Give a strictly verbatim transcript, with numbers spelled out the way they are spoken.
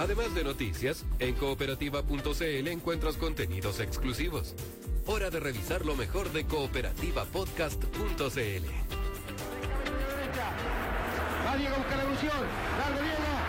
Además de noticias, en cooperativa punto c l encuentras contenidos exclusivos. Hora de revisar lo mejor de cooperativa podcast punto c l. Va Diego a buscar la evolución. Largo Diego.